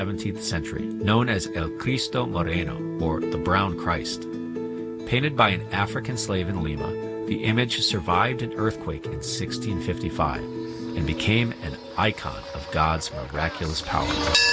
17th century, known as El Cristo Moreno, or the Brown Christ. Painted by an African slave in Lima, the image survived an earthquake in 1655 and became an icon of God's miraculous power.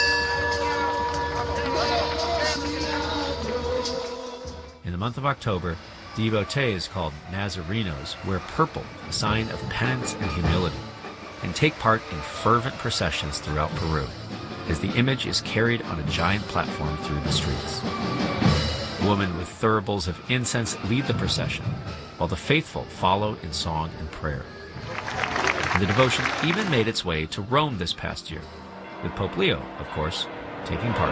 In the month of October, devotees called Nazarenos wear purple, a sign of penance and humility, and take part in fervent processions throughout Peru, as the image is carried on a giant platform through the streets. Women with thuribles of incense lead the procession, while the faithful follow in song and prayer. And the devotion even made its way to Rome this past year, with Pope Leo, of course, taking part.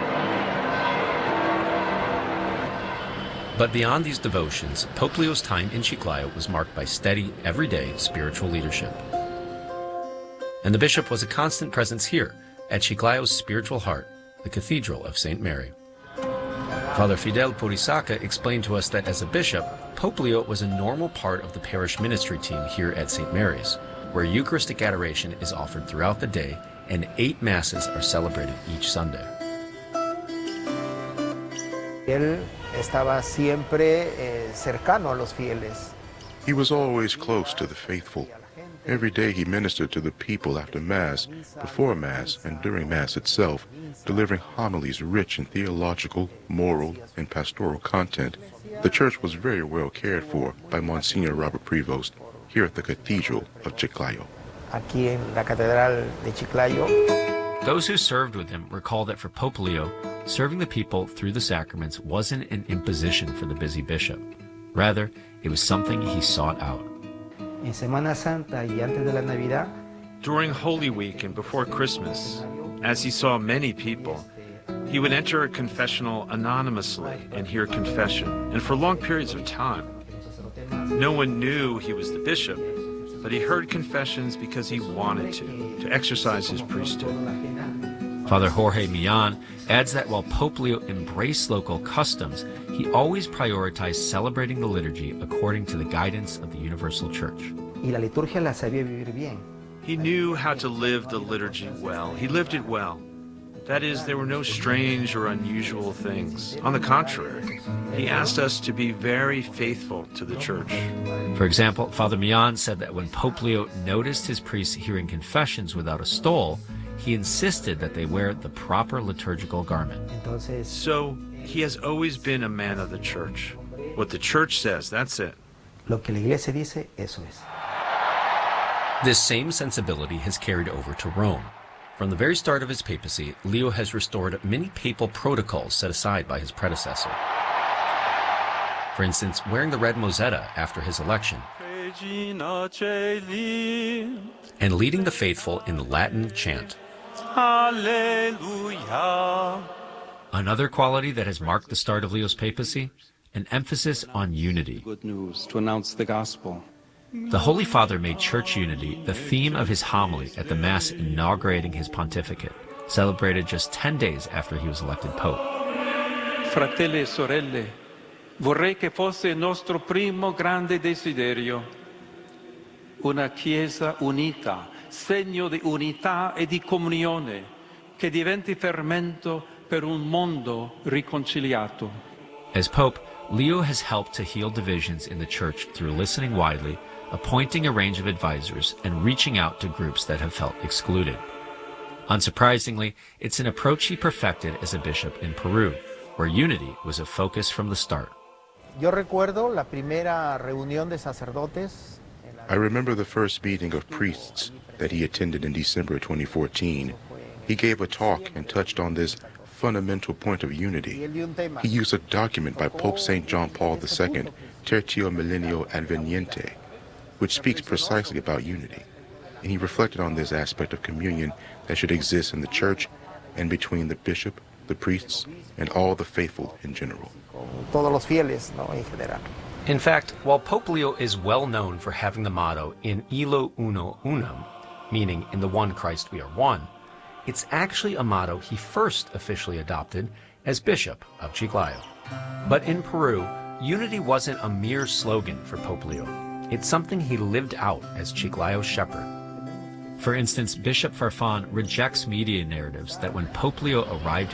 But beyond these devotions, Pope Leo's time in Chiclayo was marked by steady, everyday spiritual leadership. And the bishop was a constant presence here, at Chiclayo's spiritual heart, the Cathedral of St. Mary. Father Fidel Purisaca explained to us that as a bishop, Pope Leo was a normal part of the parish ministry team here at St. Mary's, where Eucharistic adoration is offered throughout the day and 8 masses are celebrated each Sunday. Él estaba siempre cercano a los fieles. He was always close to the faithful. Every day he ministered to the people after Mass, before Mass, and during Mass itself, delivering homilies rich in theological, moral, and pastoral content. The church was very well cared for by Monsignor Robert Prevost here at the Cathedral of Chiclayo. Aquí en la Catedral de Chiclayo. Those who served with him recall that for Pope Leo, serving the people through the sacraments wasn't an imposition for the busy bishop. Rather, it was something he sought out. En Semana Santa y antes de la Navidad, during Holy Week and before Christmas, as he saw many people, he would enter a confessional anonymously and hear confession, and for long periods of time. No one knew he was the bishop, but he heard confessions because he wanted to exercise his priesthood. Father Jorge Millan adds that while Pope Leo embraced local customs, he always prioritized celebrating the liturgy according to the guidance of the Universal Church. Y la liturgia la sabía vivir bien. He knew how to live the liturgy well. He lived it well. That is, there were no strange or unusual things. On the contrary, he asked us to be very faithful to the Church. For example, Father Millan said that when Pope Leo noticed his priests hearing confessions without a stole, he insisted that they wear the proper liturgical garment. So, he has always been a man of the Church. What the Church says, that's it. Lo que la Iglesia dice, eso es. This same sensibility has carried over to Rome. From the very start of his papacy, Leo has restored many papal protocols set aside by his predecessor. For instance, wearing the red mozzetta after his election, and leading the faithful in the Latin chant. Hallelujah. Another quality that has marked the start of Leo's papacy, an emphasis on unity. Good news to announce the gospel. The Holy Father made church unity the theme of his homily at the Mass inaugurating his pontificate, celebrated just 10 days after he was elected Pope. Fratelli e sorelle, vorrei che fosse il nostro primo grande desiderio, una Chiesa unita, segno di unità e di comunione, che diventi fermento per un mondo riconciliato. As Pope, Leo has helped to heal divisions in the Church through listening widely, appointing a range of advisors, and reaching out to groups that have felt excluded. Unsurprisingly, it's an approach he perfected as a bishop in Peru, where unity was a focus from the start. Yo recuerdo la primera reunión de sacerdotes. I remember the first meeting of priests that he attended in December 2014. He gave a talk and touched on this fundamental point of unity. He used a document by Pope St. John Paul II, Tertio Millennio Adveniente, which speaks precisely about unity. And he reflected on this aspect of communion that should exist in the Church and between the bishop, the priests, and all the faithful in general. Todos los fieles, ¿no? En general. In fact, while Pope Leo is well known for having the motto in Illo Uno Unum, meaning in the one Christ we are one, it's actually a motto he first officially adopted as Bishop of Chiclayo. But in Peru, unity wasn't a mere slogan for Pope Leo. It's something he lived out as Chiclayo's shepherd. For instance, Bishop Farfan rejects media narratives that when Pope Leo arrived